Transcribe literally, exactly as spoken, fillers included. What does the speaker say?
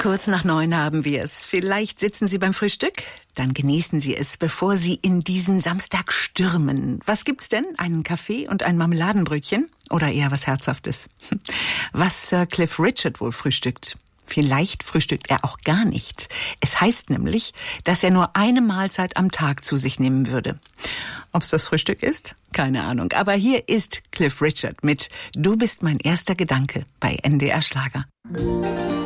Kurz nach neun haben wir es. Vielleicht sitzen Sie beim Frühstück? Dann genießen Sie es, bevor Sie in diesen Samstag stürmen. Was gibt's denn? Einen Kaffee und ein Marmeladenbrötchen? Oder eher was Herzhaftes? Was Sir Cliff Richard wohl frühstückt? Vielleicht frühstückt er auch gar nicht. Es heißt nämlich, dass er nur eine Mahlzeit am Tag zu sich nehmen würde. Ob's das Frühstück ist? Keine Ahnung. Aber hier ist Cliff Richard mit Du bist mein erster Gedanke bei N D R Schlager.